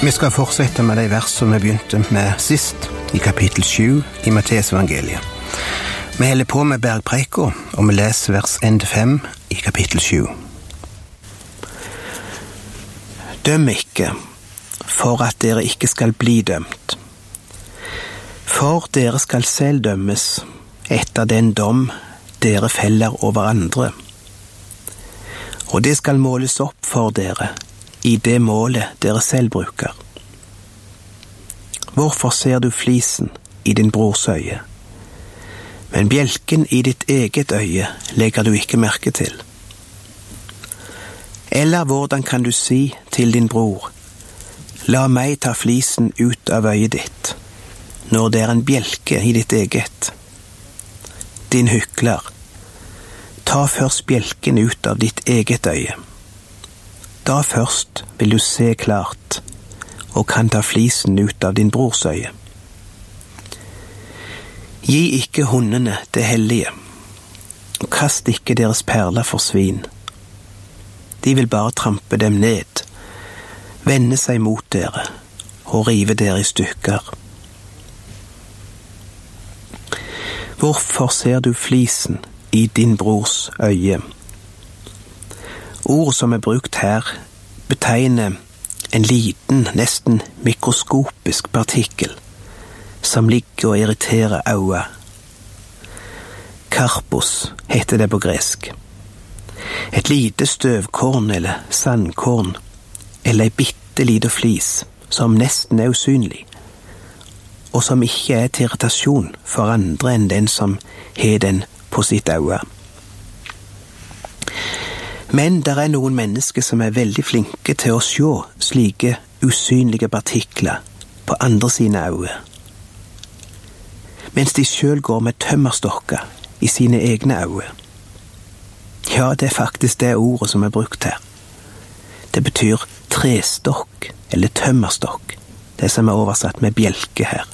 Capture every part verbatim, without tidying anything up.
Vi skal fortsette med de vers som vi begynte med sist, i kapittel sju i Matteus evangeliet. Vi holder på med bergpreika, og vi leser vers en til fem i kapittel sju. Døm ikke, for at dere ikke skal bli dømt. For dere skal selv dømmes etter den dom dere feller over andre. Og det skal måles opp for dere i det målet dere selv bruker. Hvorfor ser du flisen i din brors øye, men bjelken i ditt eget øye legger du ikke merke til? Eller hvordan kan du si til din bror, la meg ta flisen ut av øyet ditt, når det er en bjelke i ditt eget? Din hykler, ta først bjelken ut av ditt eget øye. Da først vil du se klart, og kan ta flisen ut av din brors øye. Gi ikke hundene det hellige, og kast ikke deres perler for svin. De vil bare trampe dem ned, vende seg mot dere, og rive dere i stykker. Hvorfor ser du flisen i din brors øye? Ord som er brukt her betegner en liten, nesten mikroskopisk partikkel som ligger og irriterer øyet. Karpos heter det på gresk. Et lite støvkorn eller sandkorn, eller ei bitte lite flis som nesten er usynlig, og som ikke er til irritasjon for andre enn den som har den på sitt øye. Men det er noen mennesker som er veldig flinke til å se slike usynlige partikler på andre sine øyne, mens de selv går med tømmerstokker i sine egne øyne. Ja, det er faktisk det ordet som er brukt her. Det betyr trestokk eller tømmerstokk, det som er oversatt med bjelke her.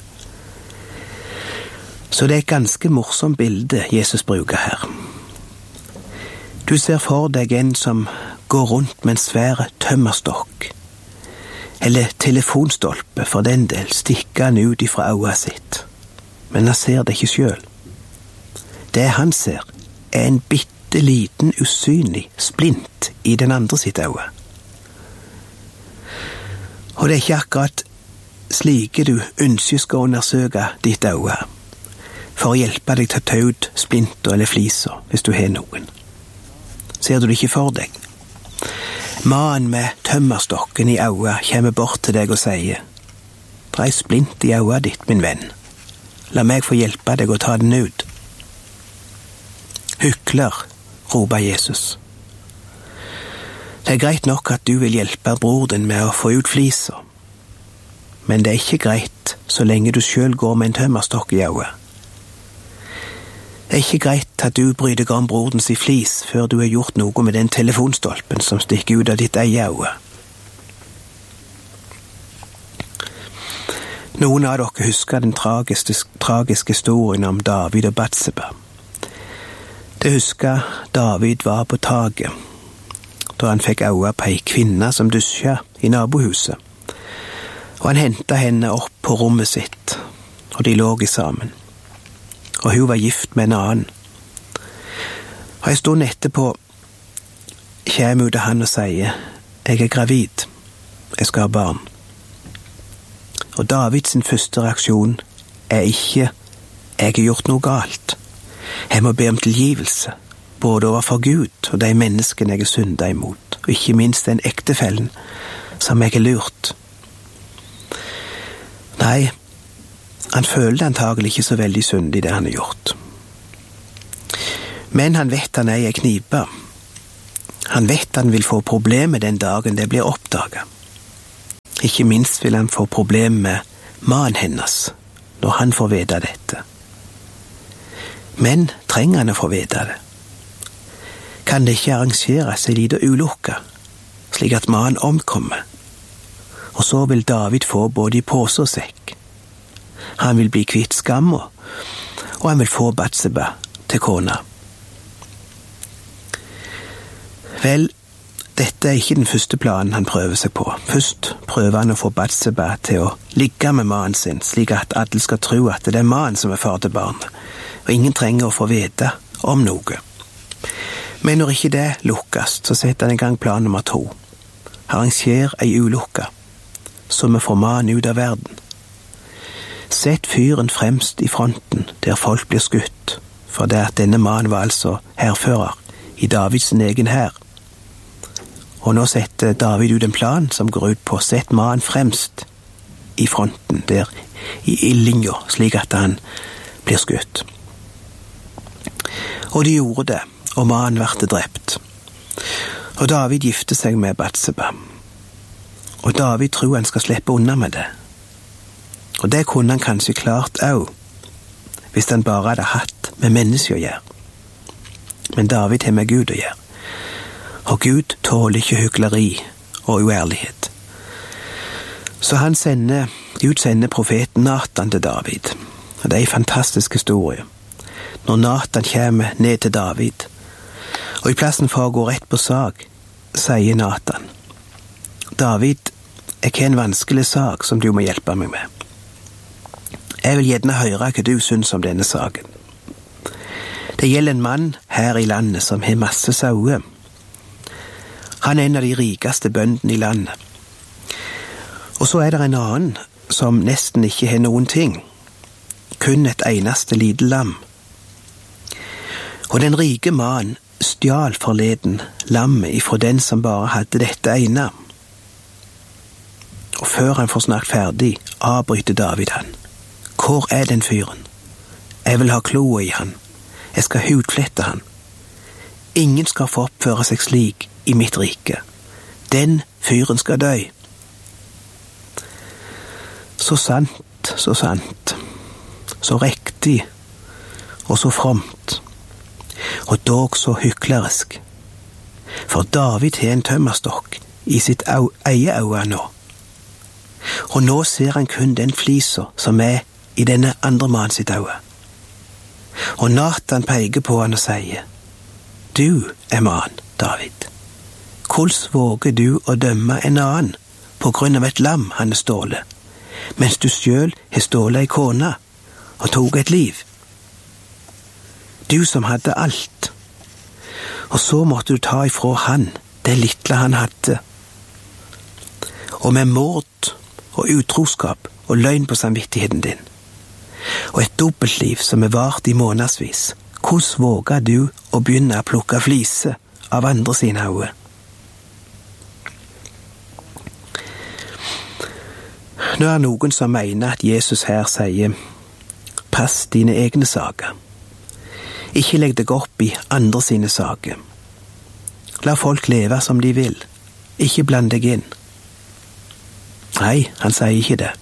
Så det er et ganske morsomt bilde Jesus bruker her. Du ser for deg en som går rundt med en svære tømmerstokk, eller telefonstolpe for den del, stikker han ut ifra øyet sitt, men han ser det ikke selv. Det han ser er en bitte liten usynlig splint i den andre sitt øye. Og det er ikke akkurat slike du ønsker skal undersøke ditt øye, for å hjelpe deg til å ta ut splinter eller fliser hvis du har noen. Ser du det ikke for deg? Mannen med tømmerstokken i øyet kommer bort til deg og sier, «Det er en splint i øyet ditt, min venn. La meg få hjelpe deg å ta den ut.» «Hykler», roper Jesus. Det er greit nok at du vil hjelpe bror din med å få ut fliser, men det er ikke greit så lenge du selv går med en tømmerstokk i øyet. Det er ikke greit at du bryr deg om brodens i flis før du har gjort noe med den telefonstolpen som stikker ut av ditt eget øye. Noen av dere husker den tragiske, tragiske historien om David og Batseba. Det husker David var på taket, da han fikk øye på ei kvinne som dusja i nabohuset, og han hentet henne opp på rommet sitt, og de lå sammen. Og hun var gift med en annen. Og en stund etterpå kommer hun til han og sier, «Jeg er gravid, jeg skal ha barn.» Og Davids første reaksjon er ikke, «Jeg har gjort noe galt. Jeg må be om tilgivelse, både overfor Gud og de menneskene jeg er syndet imot, og ikke minst den ektefellen som jeg har lurt.» Nei, han føler antagelig ikke så veldig synd i det han har gjort. Men han vet han er i knipe. Han vet han vil få problemer den dagen det blir oppdaget. Ikke minst vil han få problemer med mannen hennes når han får vite dette. Men trenger han å få vite det? Kan det ikke arrangeres en liten ulykke, slik at mannen omkommer? Og så vil David få både i pose og sekk. Han vil bli kvitt skam, og han vil få Batseba til kona. Vel, dette er ikke den første planen han prøver seg på. Først prøver han å få Batseba til å ligge med mannen sin, slik at alle skal tro at det er mannen som er far til barnet, og ingen trenger å få vite om noe. Men når ikke det lukkes, så setter han i gang plan nummer to. Arranger ei ulykke, så vi får mannen ut av verden. Sett fyren fremst i fronten, der folk blir skutt, for det at denne mannen var altså hærfører i Davids egen hær. Og nå setter David ut en plan som går ut på å sette mannen fremst i fronten, der i ildlinja, slik at han blir skutt. Og de gjorde det, og mannen ble drept. Og David gifter seg med Batseba. Og David tror han skal slippe unna med det. Og det kunne han kanskje klart også, hvis han bare hadde hatt med mennesker å gjøre. Men David har med Gud å gjøre. Og Gud tåler ikke hykleri og uærlighet. Så han sender, Gud sender profeten Nathan til David. Og det er en fantastisk historie. Når Nathan kommer ned til David, og i plassen for å gå rett på sak, sier Nathan: David, jeg har en vanskelig sak som du må hjelpe meg med. Jeg vil gjerne høre hva du syns om denne saken. Det gjelder en mann her i landet som har masse sauer. Han er en av de rikeste bøndene i landet. Og så er det en annen som nesten ikke har noen ting, kun et eneste lite lam. Og den rike mannen stjal forleden lammet ifra den som bare hadde dette ene. Og før han får snakket ferdig, avbryter David han. Hvor er den fyren? Jeg vil ha kloa i han. Jeg skal hudflette han. Ingen skal få oppføre seg slik i mitt rike. Den fyren skal dø. Så sant, så sant. Så riktig og så fromt. Og dog så hyklerisk. For David har en tømmerstokk i sitt au, eie øye nå. Og nå ser han kun den flisa som er i denne andre mann sitt øye. Og Nathan peker på han og sier: Du er mann, David. Hvordan våger du å dømme en annen på grunn av et lam han er stålet, mens du selv har stålet ei kone og tog et liv? Du som hadde alt, og så måtte du ta ifra han det lille han hadde. Og med mord og utroskap og løgn på samvittigheten din, og et dobbeltliv som er vart i månedsvis, hvordan våger du å begynne å plukke flise av andre sine øyne? Nå er noen som mener at Jesus her sier: Pass dine egne saker. Ikke legg deg opp i andre sine saker. La folk leve som de vil. Ikke bland deg inn. Nei, han sier ikke det.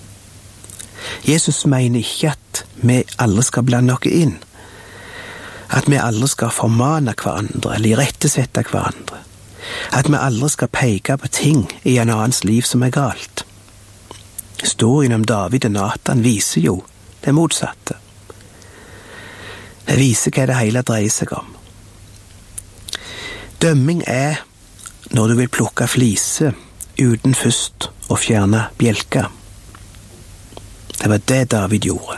Jesus mener ikke at vi alle skal blande noe inn. At vi alle skal formane hverandre eller irettesette hverandre. At vi alle skal peke på ting i en annens liv som er galt. Historien om David og Nathan viser jo det motsatte. Det viser hva det hele dreier seg om. Dømming er når du vil plukke flise uten først å fjerne bjelka. Det var det David gjorde.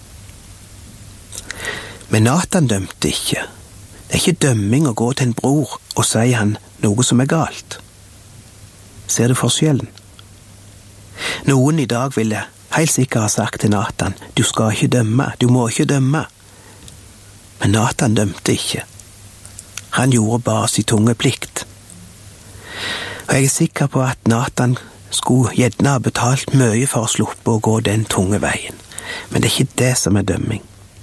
Men Nathan dømte ikke. Det er ikke dømming å gå til en bror og si han noe som er galt. Ser du forskjellen? Noen i dag ville helt sikkert ha sagt til Nathan: Du skal ikke dømme, du må ikke dømme. Men Nathan dømte ikke. Han gjorde bare sin tunge plikt. Og jeg er sikker på at Nathan skulle gjerne ha betalt mye for å sluppe å gå den tunge veien. Men det er ikke det som er dømming.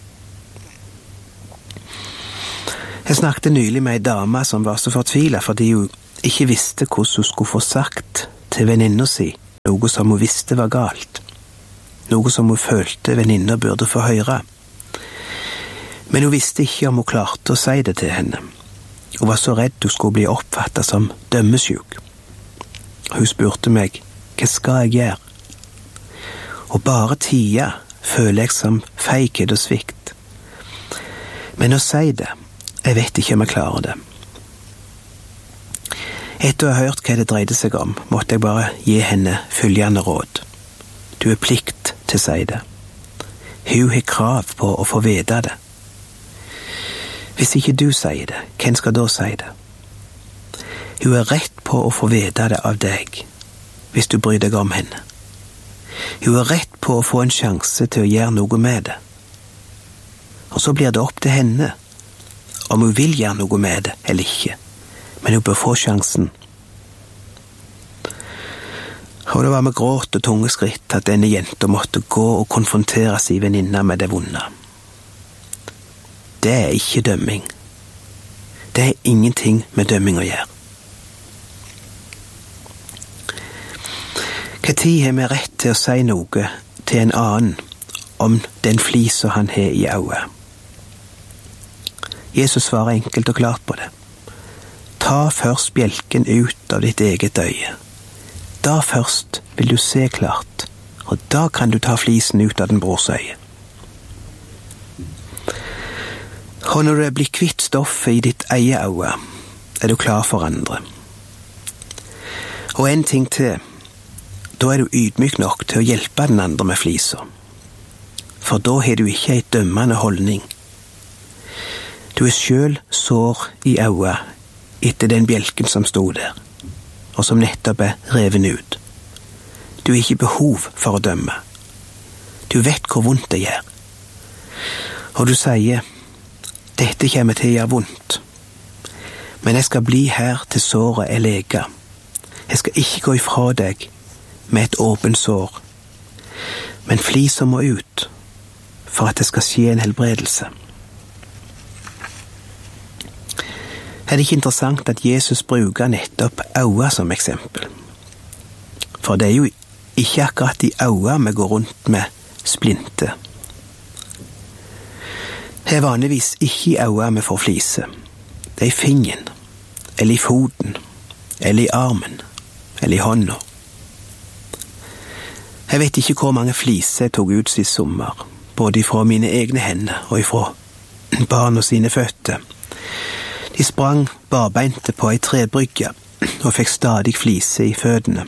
Jeg snakket nylig med en dame som var så fortvilet fordi hun ikke visste hvordan hun skulle få sagt til venninna si noe som hun visste var galt. Noe som hun følte venninna burde få høre. Men hun visste ikke om hun klarte å si det til henne. Hun var så redd hun skulle bli oppfattet som dømmesjuk. Hun spurte meg: Hva skal jeg gjøre? Og bare tida føler jeg som feighet og svikt. Men å si det, jeg vet ikke om jeg klarer det. Etter å ha hørt hva det dreide seg om, måtte jeg bare gi henne følgende råd. Du er plikt til å si det. Hun har krav på å få vite det. Hvis ikke du sier det, hvem skal da si det? Hun er rett på å få vite det av deg, hvis du bryr deg om henne. Hun er rett på å få en sjanse til å gjøre noe med det. Og så blir det opp til henne, om hun vil gjøre noe med det eller ikke, men hun bør få sjansen. Og det var med gråt og tunge skritt at denne jenta måtte gå og konfrontere sin venninne med det vonde. Det er ikke dømming. Det er ingenting med dømming å gjøre. Hva tid har vi rett til å si noe til en annen om den flisa han har i øyet? Jesus svarer enkelt og klart på det. Ta først bjelken ut av ditt eget øye. Da først vil du se klart, og da kan du ta flisen ut av den brors øye. Og når du er blitt kvitt stoffet i ditt eget øye, er du klar for andre. Og en ting til, da er du ydmyk nok til å hjelpe den andre med flisa. For da har du ikke en dømmende holdning. Du er selv sår i øyet etter den bjelken som stod der, og som nettopp er reven ut. Du har ikke behov for å dømme. Du vet hvor vondt det gjør. Og du sier, dette kommer til å gjøre vondt, men jeg skal bli her til såret er lega. Jeg skal ikke gå ifra deg med et åpent sår, men flisa må ut for at det skal skje en helbredelse. Er det ikke interessant at Jesus bruker nettopp øyet som eksempel? For det er jo ikke akkurat i øyet vi går rundt med splinte. Det er vanligvis ikke i øyet vi får flise. Det er i fingeren, eller i foten, eller i armen, eller i hånda. Jeg vet ikke hvor mange fliser jeg tok ut sist sommer, både fra mine egne hender og fra barna sine føtter. De sprang barbeinte på ei trebrygge og fikk stadig flise i føttene.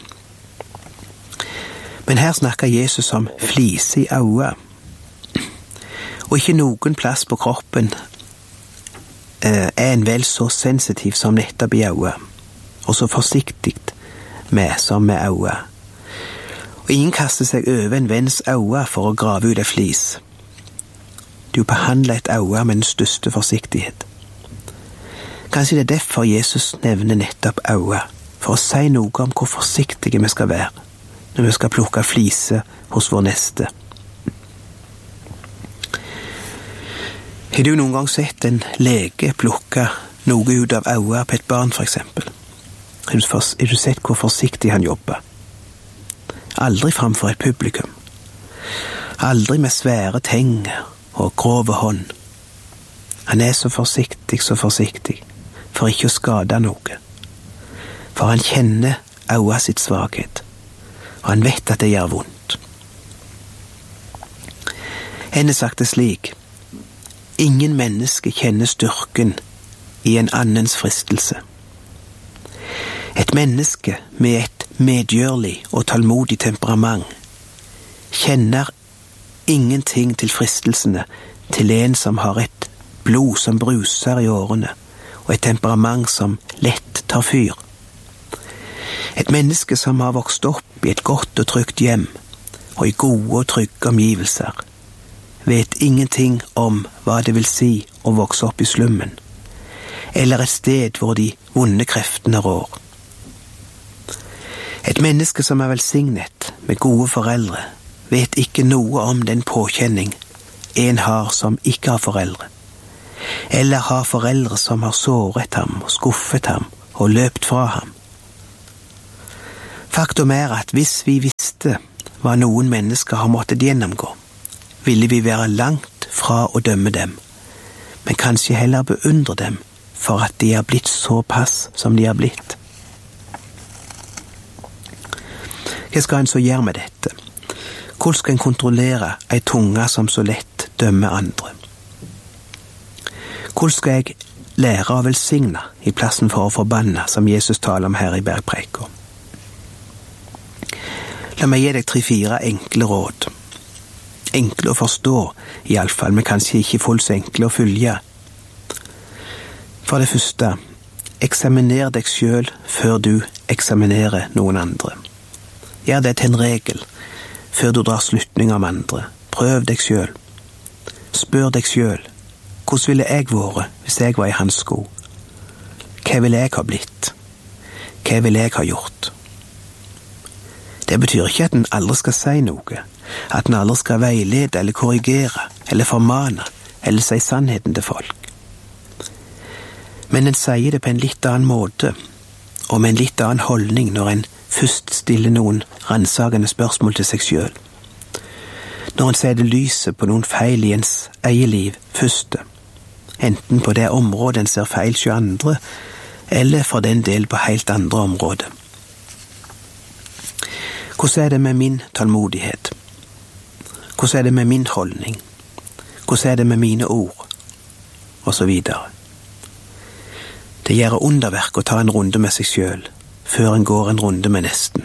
Men her snakker Jesus om flise i øyet. Og ikke noen plass på kroppen eh, er en vel så sensitiv som nettopp i øyet, og så forsiktig med som med øyet. Og ingen kaster seg over en venns øye for å grave ut en flis. Du behandler et øye med den største forsiktighet. Kanskje det er derfor Jesus nevner nettopp øyet, for å si noe om hvor forsiktige vi skal være når vi skal plukke flise hos vår neste. Har du noen gang sett en lege plukke noe ut av øyet på et barn, for eksempel? Har du, for, har du sett hvor forsiktig han jobber? Aldri framfor et publikum. Aldri med svære tenger og grove hånd. Han er så forsiktig, så forsiktig, for ikke å skade noe. For han kjenner øyet sitt svakhet, og han vet at det gjør vondt. En har sagt det slik: ingen menneske kjenner styrken i en annens fristelse. Et menneske med et medgjørlig og tålmodig temperament kjenner ingenting til fristelsene til en som har et blod som bruser i årene, og et temperament som lett tar fyr. Et menneske som har vokst opp i et godt og trygt hjem, og i gode og trygge omgivelser, vet ingenting om hva det vil si å vokse opp i slummen, eller et sted hvor de vonde kreftene rår. Et menneske som er velsignet med gode foreldre, vet ikke noe om den påkjenning en har som ikke har foreldre, eller har foreldre som har såret ham og skuffet ham og løpt fra ham. Faktum er at hvis vi visste hva noen mennesker har måttet gjennomgå, ville vi være langt fra å dømme dem, men kanskje heller beundre dem for at de er blitt såpass som de er blitt. Hva skal en så gjøre med dette? Hvordan skal en kontrollere ei tunge som så lett dømmer andre? Hvordan skal jeg lære å velsigne i plassen for å forbanne, som Jesus taler om her i bergpreika. La meg gi deg tre-fire enkle råd. Enkle å forstå, i alle fall, men kanskje ikke fullt så enkle å følge. For det første, eksaminer deg selv før du eksaminerer noen andre. Gjør det til en regel, før du drar slutning om andre. Prøv deg selv. Spør deg selv, hvordan ville jeg vært hvis jeg var i hans sko? Hva ville jeg ha blitt? Hva ville jeg ha gjort? Det betyr ikke at en aldri skal si noe, at en aldri skal veilede eller korrigere, eller formane, eller si sannheten til folk. Men en sier det på en litt annen måte, og med en litt annen holdning når en først stiller noen ransakende spørsmål til seg selv. Når en setter lyset på noen feil i ens eget liv først, enten på det området en ser feil hos andre, eller for den del på helt andre områder. Hvordan er det med min tålmodighet? Hvordan er det med min holdning? Hvordan er det med mine ord? Og så videre. Det gjør underverk å ta en runde med seg selv, før en går en runde med nesten.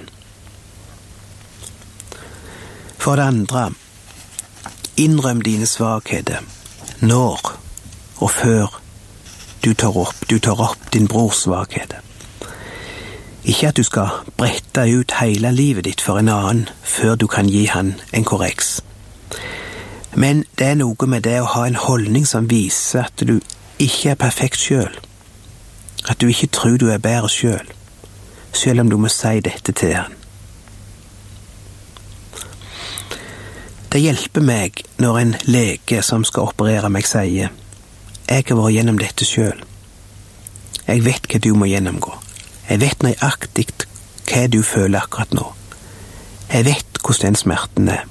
For det andre, innrøm dine svakheter, når og før du tar opp, du tar opp din brors svakheter. Ikke at du skal brette ut hele livet ditt for en annen, før du kan gi han en korreks. Men det er noe med det å ha en holdning som viser at du ikke er perfekt selv. At du ikke tror du er bedre selv, selv om du må si dette til han. Det hjelper meg når en lege som skal operere meg sier, jeg har vært gjennom dette selv. Jeg vet hva du må gjennomgå. Jeg vet nøyaktig hva du føler akkurat nå. Jeg vet hvordan den smerten er.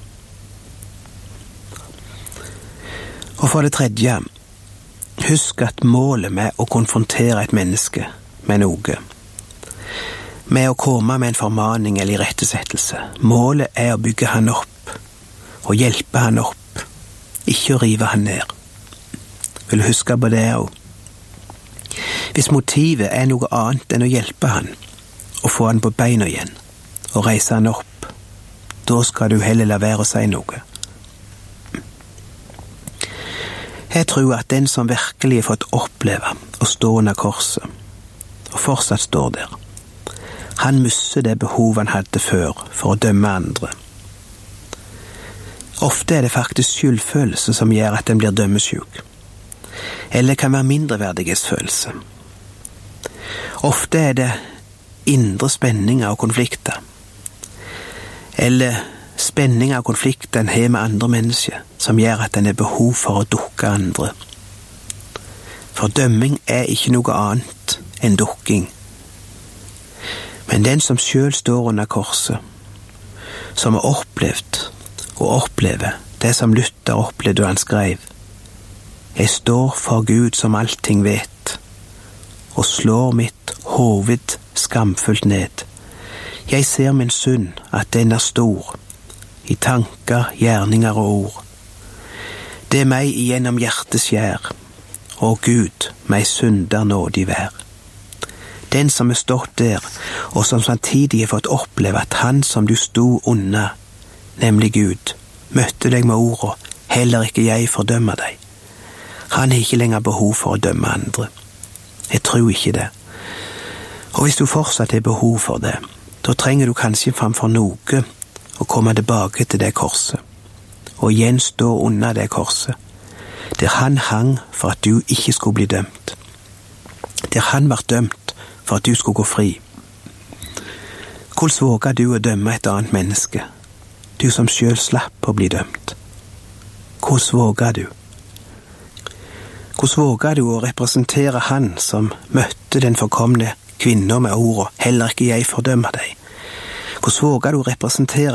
Og for det tredje, husk at målet med å konfrontere et menneske med noe, med å komme med en formaning eller irettesettelse, målet er å bygge han opp, og hjelpe han opp, ikke å rive han ned. Vil du huske på det også? Hvis motivet er noe annet enn å hjelpe han, og få han på beina igjen, og reise han opp, da skal du heller la være å si noe. Jeg tror at den som virkelig har fått oppleve å stå under korset, og fortsatt står der, han misser det behov han hadde før for å dømme andre. Ofte er det faktisk skyldfølelse som gjør at den blir dømmesjuk, eller kan være mindreverdighetsfølelse. Ofte er det indre spenninger og konflikter, eller spenninger og konflikter en har med andre mennesker, som gjør at en har behov for å dukke andre. For dømming er ikke noe annet enn dukking. Men den som selv står under korset, som har opplevd og opplever det som Luther opplevde da han skrev, jeg står for Gud som allting vet, og slår mitt hoved skamfullt ned. Jeg ser min synd, at den er stor, i tanker, gjerninger og ord. Det er meg igjennom hjertes skjær, og Gud, meg synder nådig vær. Den som er stått der, og som samtidig har fått oppleve at han som du sto unna, nemlig Gud, møtte deg med ordet, heller ikke jeg fordømmer deg. Han har ikke lenger behov for å dømme andre. Jeg tror ikke det. Og hvis du fortsatt har behov for det, da trenger du kanskje framfor noe å komme tilbake til det korset, og igjen stå under det korset, der han hang for at du ikke skulle bli dømt, der han var dømt for at du skulle gå fri. Hvordan våger du å dømme et annet menneske, du som selv slapp å bli dømt? Hvordan våger du? Hvordan våger du å representere han som møtte den forkomne kvinner med ordet, heller ikke jeg fordømmer deg? Hvordan våger du å representere